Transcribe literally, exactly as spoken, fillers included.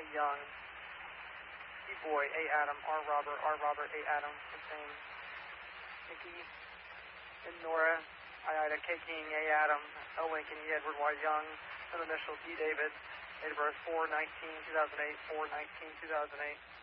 Young. D-Boy, A. Adam, R. Robert, R. Robert, A. Adam, the same. Nikki and Nora, I. Ida, K. King, A. Adam, L. Lincoln, E. Edward, Y. Young, middle initial D. David, date of birth four nineteen two thousand eight, four nineteen two thousand eight.